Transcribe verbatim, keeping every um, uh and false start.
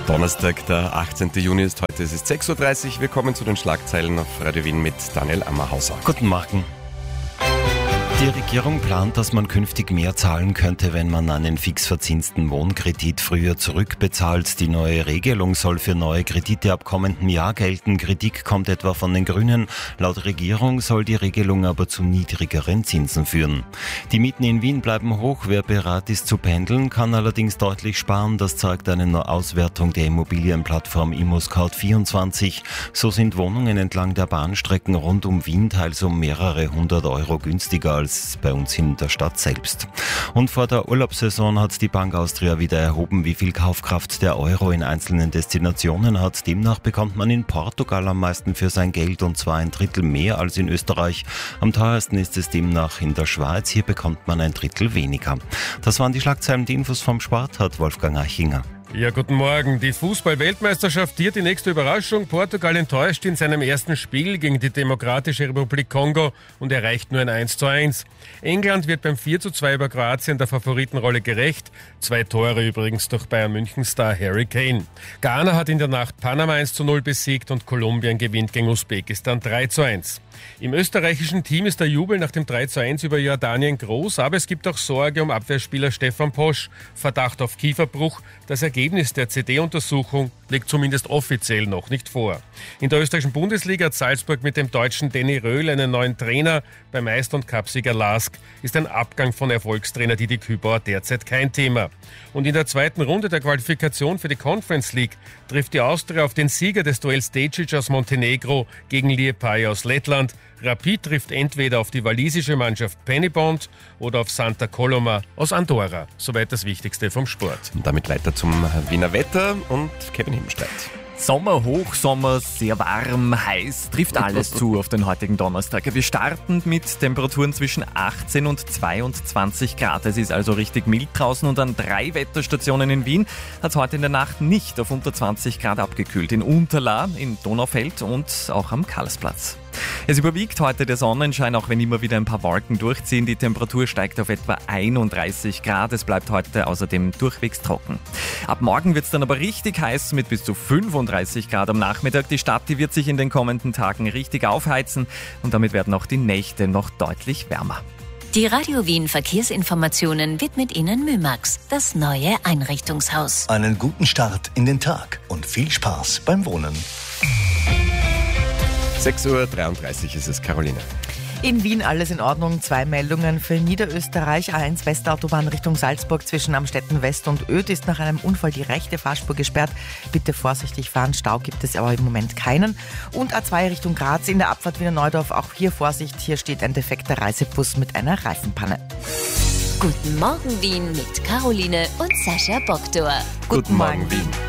Donnerstag, der achtzehnten Juni ist heute, es ist sechs Uhr dreißig. Wir kommen zu den Schlagzeilen auf Radio Wien mit Daniel Ammerhauser. Guten Morgen. Die Regierung plant, dass man künftig mehr zahlen könnte, wenn man einen fix verzinsten Wohnkredit früher zurückbezahlt. Die neue Regelung soll für neue Kredite ab kommendem Jahr gelten. Kritik kommt etwa von den Grünen. Laut Regierung soll die Regelung aber zu niedrigeren Zinsen führen. Die Mieten in Wien bleiben hoch. Wer bereit ist zu pendeln, kann allerdings deutlich sparen. Das zeigt eine Auswertung der Immobilienplattform ImmoScout vierundzwanzig. So sind Wohnungen entlang der Bahnstrecken rund um Wien teils um mehrere hundert Euro günstiger als bei uns in der Stadt selbst. Und vor der Urlaubssaison hat die Bank Austria wieder erhoben, wie viel Kaufkraft der Euro in einzelnen Destinationen hat. Demnach bekommt man in Portugal am meisten für sein Geld, und zwar ein Drittel mehr als in Österreich. Am teuersten ist es demnach in der Schweiz. Hier bekommt man ein Drittel weniger. Das waren die Schlagzeilen. Die Infos vom Sport hat Wolfgang Eichinger. Ja, guten Morgen. Die Fußball-Weltmeisterschaft hier die nächste Überraschung. Portugal enttäuscht in seinem ersten Spiel gegen die Demokratische Republik Kongo und erreicht nur ein eins zu eins. England wird beim vier zu zwei über Kroatien der Favoritenrolle gerecht. Zwei Tore übrigens durch Bayern München-Star Harry Kane. Ghana hat in der Nacht Panama eins zu null besiegt und Kolumbien gewinnt gegen Usbekistan drei zu eins. Im österreichischen Team ist der Jubel nach dem drei zu eins über Jordanien groß, aber es gibt auch Sorge um Abwehrspieler Stefan Posch. Verdacht auf Kieferbruch. Das Ergebnis der C D-Untersuchung liegt zumindest offiziell noch nicht vor. In der österreichischen Bundesliga hat Salzburg mit dem deutschen Danny Röhl einen neuen Trainer. Bei Meister- und Cupsieger Lask ist ein Abgang von Erfolgstrainer Didi Kübauer derzeit kein Thema. Und in der zweiten Runde der Qualifikation für die Conference League trifft die Austria auf den Sieger des Duells Stecic aus Montenegro gegen Liepaja aus Lettland. Rapid trifft entweder auf die walisische Mannschaft Pennybond oder auf Santa Coloma aus Andorra. Soweit das Wichtigste vom Sport. Und damit weiter zum Wiener Wetter und Kevin Himmelstedt. Sommer, Hochsommer, sehr warm, heiß, trifft alles zu auf den heutigen Donnerstag. Wir starten mit Temperaturen zwischen achtzehn und zweiundzwanzig Grad. Es ist also richtig mild draußen, und an drei Wetterstationen in Wien hat es heute in der Nacht nicht auf unter zwanzig Grad abgekühlt. In Unterlaa, in Donaufeld und auch am Karlsplatz. Es überwiegt heute der Sonnenschein, auch wenn immer wieder ein paar Wolken durchziehen. Die Temperatur steigt auf etwa einunddreißig Grad. Es bleibt heute außerdem durchwegs trocken. Ab morgen wird es dann aber richtig heiß mit bis zu fünfunddreißig Grad am Nachmittag. Die Stadt, die wird sich in den kommenden Tagen richtig aufheizen, und damit werden auch die Nächte noch deutlich wärmer. Die Radio Wien Verkehrsinformationen widmet Ihnen Mymax, das neue Einrichtungshaus. Einen guten Start in den Tag und viel Spaß beim Wohnen. sechs Uhr dreiunddreißig ist es, Caroline. In Wien alles in Ordnung. Zwei Meldungen für Niederösterreich. A eins Westautobahn Richtung Salzburg zwischen Amstetten West und Oedt ist nach einem Unfall die rechte Fahrspur gesperrt. Bitte vorsichtig fahren. Stau gibt es aber im Moment keinen. Und A zwei Richtung Graz in der Abfahrt Wiener Neudorf. Auch hier Vorsicht. Hier steht ein defekter Reisebus mit einer Reifenpanne. Guten Morgen Wien mit Caroline und Sascha Boktor. Guten Morgen, Wien.